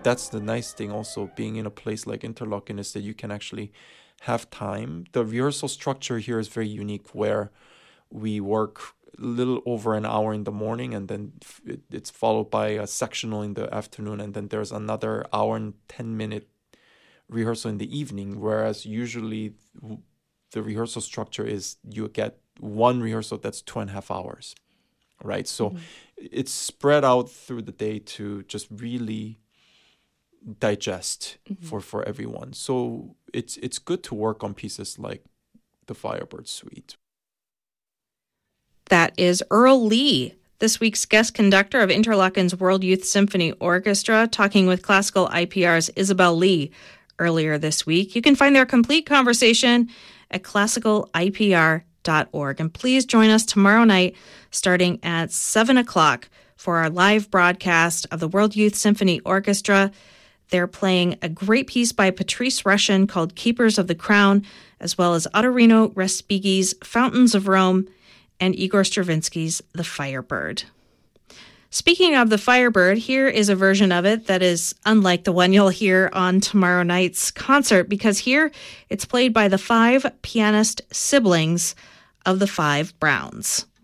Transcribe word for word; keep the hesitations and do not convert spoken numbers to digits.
that's the nice thing also being in a place like Interlaken is that you can actually have time. The rehearsal structure here is very unique where we work a little over an hour in the morning and then it, it's followed by a sectional in the afternoon and then there's another hour and ten minute rehearsal in the evening, whereas usually the rehearsal structure is you get one rehearsal that's two and a half hours, right? So mm-hmm. it's spread out through the day to just really digest mm-hmm. for, for everyone. So it's it's good to work on pieces like the Firebird Suite. That is Earl Lee, this week's guest conductor of Interlaken's World Youth Symphony Orchestra, talking with Classical I P R's Isabel Lee earlier this week. You can find their complete conversation at classical I P R dot org. And please join us tomorrow night starting at seven o'clock for our live broadcast of the World Youth Symphony Orchestra. They're playing a great piece by Patrice Rushen called Keepers of the Crown, as well as Ottorino Respighi's Fountains of Rome and Igor Stravinsky's The Firebird. Speaking of The Firebird, here is a version of it that is unlike the one you'll hear on tomorrow night's concert, because here it's played by the five pianist siblings of the Five Browns.